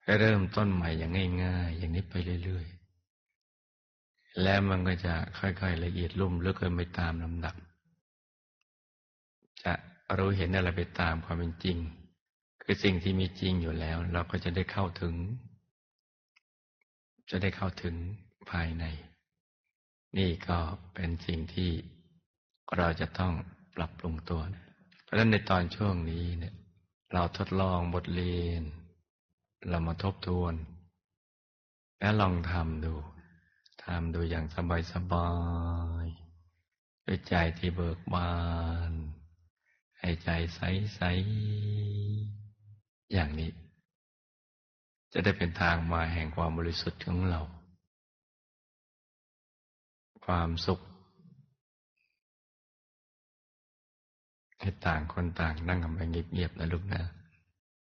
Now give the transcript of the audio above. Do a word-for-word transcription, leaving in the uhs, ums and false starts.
ให้เริ่มต้นใหม่อย่างง่ายๆอย่างนี้ไปเรื่อยๆแล้วมันก็จะค่อยๆละเอียดลุ่มลึกขึ้นไปตามลำดับจะรู้เห็นอะไรไปตามความเป็นจริงคือสิ่งที่มีจริงอยู่แล้วเราก็จะได้เข้าถึงจะได้เข้าถึงภายในนี่ก็เป็นสิ่งที่เราจะต้องปรับปรุงตัวเพราะฉะนั้นในตอนช่วงนี้เนี่ยเราทดลองบทเรียนเรามาทบทวนและลองทำดูทำดูอย่างสบายๆด้วยใจที่เบิกบานให้ใจใสๆอย่างนี้จะได้เป็นทางมาแห่งความบริสุทธิ์ของเราความสุขให้ต่างคนต่างนั่งกันไปเงียบๆนะลูกนะ